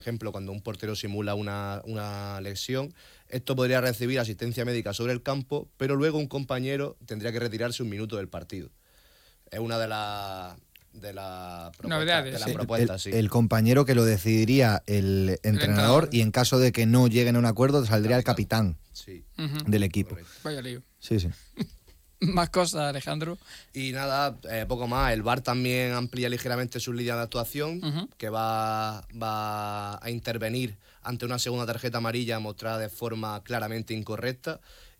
ejemplo, cuando un portero simula una lesión, esto podría recibir asistencia médica sobre el campo, pero luego un compañero tendría que retirarse un minuto del partido. Es una de las novedades, propuestas, sí. El compañero que lo decidiría el entrenador, y en caso de que no lleguen a un acuerdo saldría el capitán del equipo. Correcto. Vaya lío. Sí. Más cosas, Alejandro. Y nada, poco más. El VAR también amplía ligeramente su línea de actuación, que va a intervenir ante una segunda tarjeta amarilla mostrada de forma claramente incorrecta.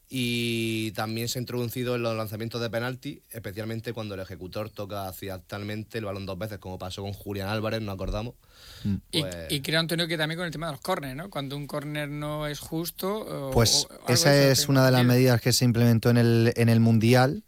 Y también se ha introducido en los lanzamientos de penalti, especialmente cuando el ejecutor toca accidentalmente el balón 2 veces, como pasó con Julián Álvarez, nos acordamos. Pues... Y creo, Antonio, que también con el tema de los córneres, ¿no? Cuando un córner no es justo... Pues esa es una de las medidas que se implementó en el Mundial.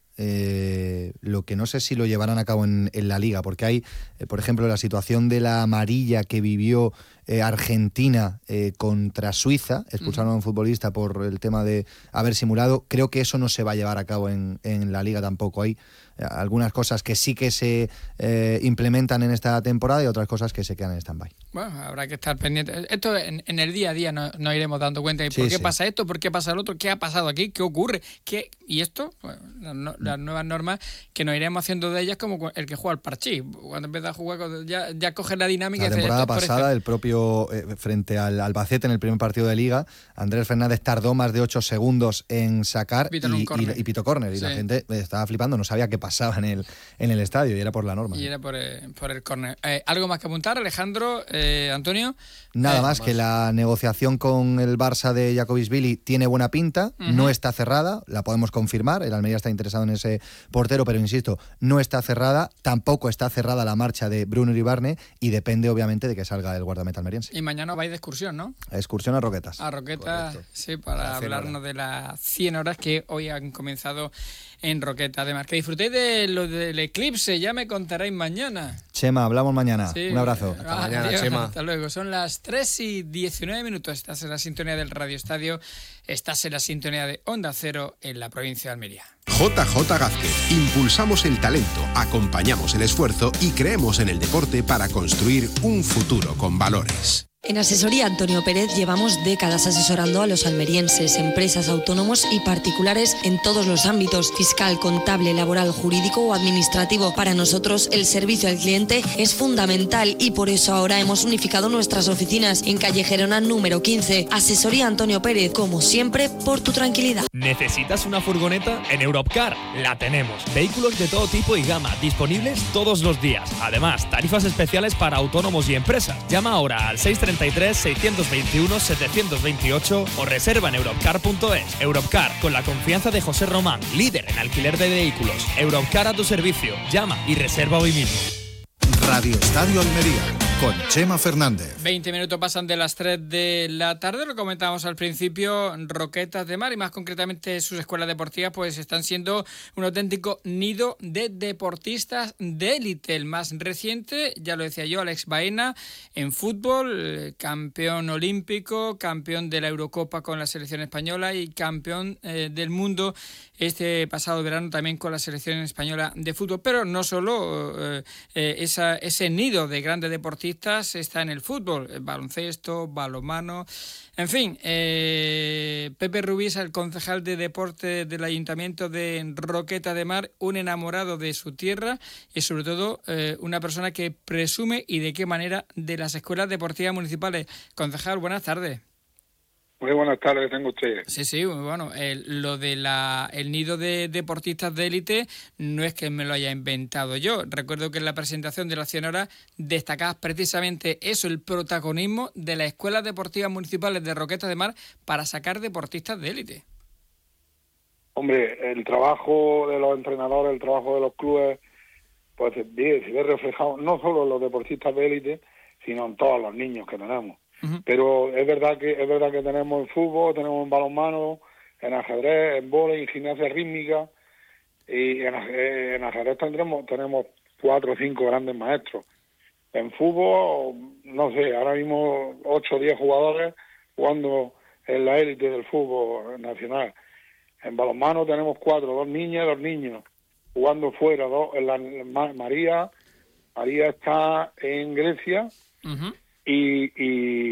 Lo que no sé si lo llevarán a cabo en la Liga, porque hay, por ejemplo, la situación de la amarilla que vivió Argentina contra Suiza, expulsaron a un futbolista por el tema de haber simulado. Creo que eso no se va a llevar a cabo en la Liga tampoco. Hay algunas cosas que sí que se implementan en esta temporada y otras cosas que se quedan en stand-by. Bueno, habrá que estar pendiente. Esto en el día a día nos iremos dando cuenta de por qué pasa esto, por qué pasa el otro, qué ha pasado aquí, qué ocurre, y esto, bueno, las nuevas normas que nos iremos haciendo de ellas como el que juega al parchís. Cuando empieza a jugar, ya coge la dinámica. La temporada pasada, el propio frente al Albacete en el primer partido de Liga, Andrés Fernández tardó más de 8 segundos en sacar y pitó córner. Y la gente estaba flipando, no sabía qué pasaba en el estadio, y era por la norma. Y era por el córner. ¿Algo más que apuntar, Alejandro, Antonio? Nada más que la negociación con el Barça de Jacobisvili tiene buena pinta, no está cerrada, la podemos confirmar, el Almería está interesado en ese portero, pero insisto, no está cerrada, tampoco está cerrada la marcha de Bruno Iribarne, y depende obviamente de que salga el guardameta almeriense. Y mañana vais de excursión, ¿no? Excursión a Roquetas. A Roquetas, sí, para hablarnos de las 100 horas que hoy han comenzado en Roquetas de Mar. Que disfrutéis de lo del eclipse, ya me contaréis mañana. Chema, hablamos mañana. Sí. Un abrazo. Hasta mañana, Chema. Hasta luego. Son las 3:19. Estás en la sintonía del Radio Estadio. Estás en la sintonía de Onda Cero en la provincia de Almería. JJ Gázquez. Impulsamos el talento, acompañamos el esfuerzo y creemos en el deporte para construir un futuro con valores. En Asesoría Antonio Pérez llevamos décadas asesorando a los almerienses, empresas, autónomos y particulares en todos los ámbitos: fiscal, contable, laboral, jurídico o administrativo. Para nosotros el servicio al cliente es fundamental y por eso ahora hemos unificado nuestras oficinas en calle Gerona número 15. Asesoría Antonio Pérez, como siempre, por tu tranquilidad. ¿Necesitas una furgoneta? En Europcar la tenemos. Vehículos de todo tipo y gama, disponibles todos los días. Además, tarifas especiales para autónomos y empresas. Llama ahora al 633-621-728 o reserva en europcar.es. Europcar, con la confianza de José Román, líder en alquiler de vehículos. Europcar a tu servicio. Llama y reserva hoy mismo. Radio Estadio Almería, con Chema Fernández. 20 minutos pasan de las 3 de la tarde. Lo comentábamos al principio, Roquetas de Mar, y más concretamente sus escuelas deportivas, pues están siendo un auténtico nido de deportistas de élite. El más reciente, ya lo decía yo, Alex Baena, en fútbol, campeón olímpico, campeón de la Eurocopa con la selección española y campeón del mundo este pasado verano también con la selección española de fútbol. Pero no solo ese nido de grandes deportistas está en el fútbol, el baloncesto, balonmano, en fin. Pepe Rubís, el concejal de deporte del Ayuntamiento de Roquetas de Mar, un enamorado de su tierra y sobre todo una persona que presume, y de qué manera, de las escuelas deportivas municipales. Concejal, buenas tardes. Muy buenas tardes, tengo usted. Sí, bueno, lo de el nido de deportistas de élite no es que me lo haya inventado yo. Recuerdo que en la presentación de la 100 horas destacabas precisamente eso, el protagonismo de las escuelas deportivas municipales de Roquetas de Mar para sacar deportistas de élite. Hombre, el trabajo de los entrenadores, el trabajo de los clubes, pues se ve reflejado no solo en los deportistas de élite, sino en todos los niños que tenemos. Pero es verdad que tenemos en fútbol, tenemos en balonmano, en ajedrez, en vóley, en gimnasia rítmica, y en ajedrez tenemos 4 o 5 grandes maestros. En fútbol, no sé, ahora mismo 8 o 10 jugadores jugando en la élite del fútbol nacional. En balonmano tenemos 4, 2 niñas y 2 niños jugando fuera. María está en Grecia. y